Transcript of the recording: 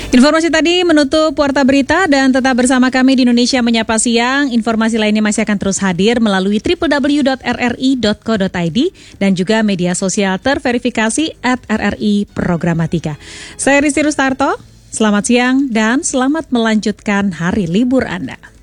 Informasi tadi menutup Warta Berita dan tetap bersama kami di Indonesia Menyapa Siang. Informasi lainnya masih akan terus hadir melalui www.rri.co.id dan juga media sosial terverifikasi @RRI Programatika. Saya Risti Rustarto, selamat siang dan selamat melanjutkan hari libur Anda.